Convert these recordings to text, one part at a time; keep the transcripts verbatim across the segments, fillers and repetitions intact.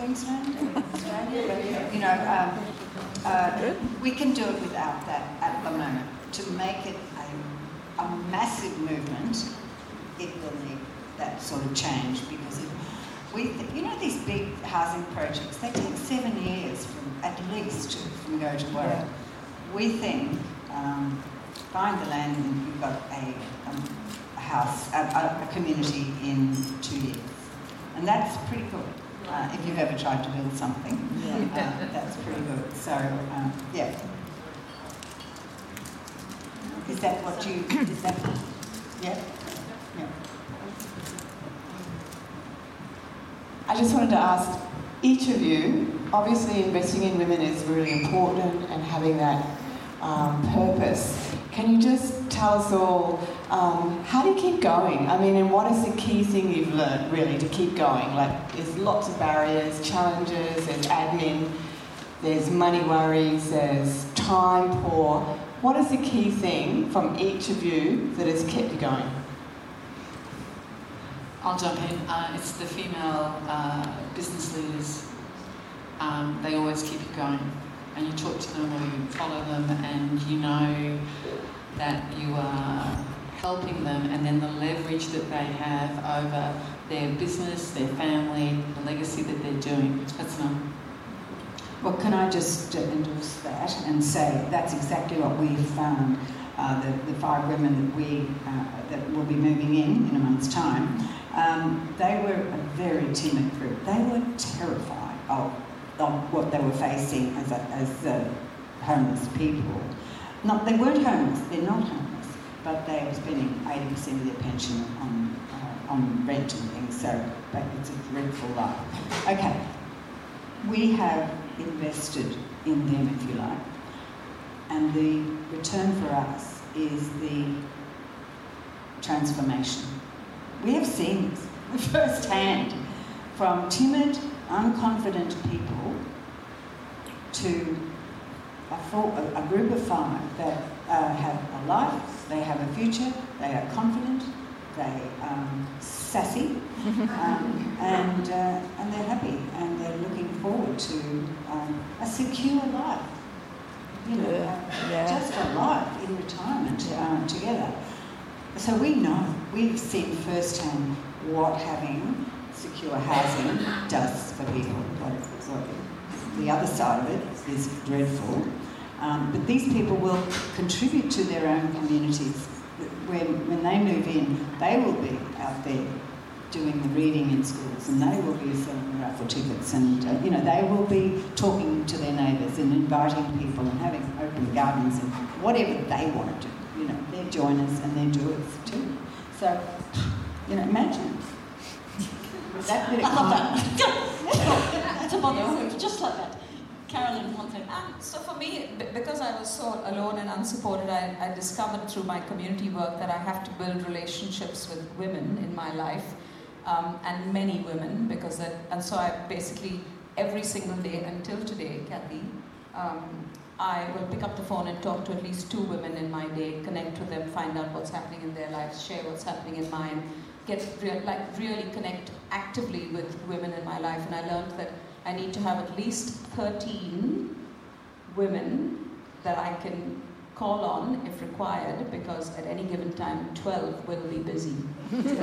Queensland, Australia, but, you know, um, uh, we can do it without that at the moment. To make it a, a massive movement, it will need that sort of change because it, we, th- you know, these big housing projects, they take seven years from, at least from go to work. Yeah. We think, um, find the land and you've got a, um, a house, a, a community in two years. And that's pretty good. Uh, if you've ever tried to build something, yeah. uh, that's pretty good. So, um, yeah. Is that what you, is that, yeah? Yeah. I just wanted to ask each of you, obviously investing in women is really important and having that um, purpose. Can you just tell us all, um, how do you keep going? I mean, and what is the key thing you've learned, really, to keep going? Like, there's lots of barriers, challenges, there's admin, there's money worries, there's time poor. What is the key thing from each of you that has kept you going? I'll jump in. Uh, it's the female uh, business leaders. Um, they always keep you going. And you talk to them or you follow them and you know that you are helping them, and then the leverage that they have over their business, their family, the legacy that they're doing. That's enough. Well, can I just uh, endorse that and say that's exactly what we found. Uh, the, the five women that we uh, that will be moving in in a month's time, um, they were a very timid group. They were terrified of, of what they were facing as a, as uh, homeless people. Not they weren't homeless. They're not homeless, but they were spending eighty percent of their pension on uh, on rent and things. So it's a dreadful life. Okay, we have invested in them, if you like. And the return for us is the transformation. We have seen this firsthand, from timid, unconfident people to a, four, a group of five that uh, have a life, they have a future, they are confident, they are um, sassy, um, and uh, and they're happy, and they're looking forward to um, a secure life. You know, yeah. Uh, Yeah. just a life in retirement uh, together. So we know, we've seen firsthand what having secure housing does for people. What, what the other side of it is dreadful. Um, but these people will contribute to their own communities. When, when they move in, they will be out there doing the reading in schools, and they will be selling raffle tickets, and uh, you know, they will be talking to their neighbours and inviting people and having open gardens and whatever they want to do. You know, they're joiners and they're doers too. So, you know, imagine that bit of that. To bother, just like that. Carolyn, one thing. Um, so for me, b- because I was so alone and unsupported, I, I discovered through my community work that I have to build relationships with women in my life. Um, and many women, because that, and so I basically every single day until today, Kathy, um, I will pick up the phone and talk to at least two women in my day, connect with them, find out what's happening in their lives, share what's happening in mine, get re- like really connect actively with women in my life. And I learned that I need to have at least thirteen women that I can call on if required, because at any given time, twelve will be busy. I've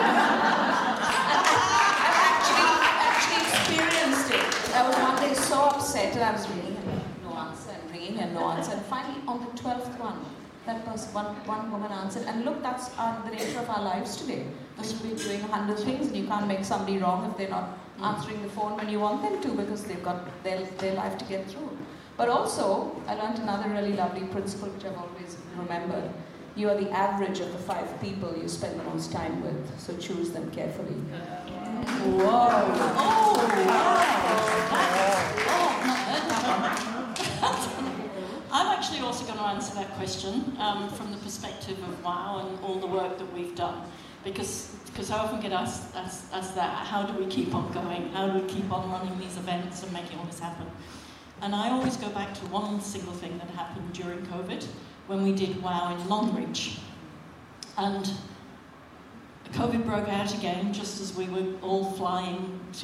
actually, actually experienced it. I was one day so upset and I was ringing and no answer and ringing and no answer. And finally, on the twelfth one, that was one, one woman answered. And look, that's uh, the nature of our lives today. Because we're doing a hundred things and you can't make somebody wrong if they're not answering the phone when you want them to, because they've got their, their life to get through. But also, I learned another really lovely principle which I've always remembered. You are the average of the five people you spend the most time with, so choose them carefully. Whoa! Oh, wow! Oh, I'm actually also going to answer that question um, from the perspective of WOW and all the work that we've done. Because because I often get asked, asked, asked that, how do we keep on going? How do we keep on running these events and making all this happen? And I always go back to one single thing that happened during COVID, when we did WOW in Longreach. And COVID broke out again, just as we were all flying to